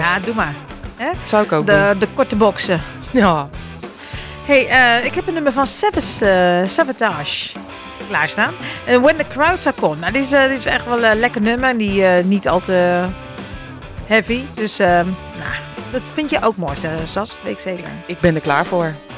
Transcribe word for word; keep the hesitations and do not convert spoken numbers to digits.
Ja, doe maar. Hè? Zou ik ook de, de korte boxen. doen. Ja. Hey, uh, ik heb een nummer van Savage, uh, Savatage klaarstaan. Uh, When the Crowds Are Gone. Nou, die, is, uh, die is echt wel een lekker nummer. Die uh, niet al te heavy. Dus uh, nou, dat vind je ook mooi, Sas. Weet ik zeker. Ik ben er klaar voor.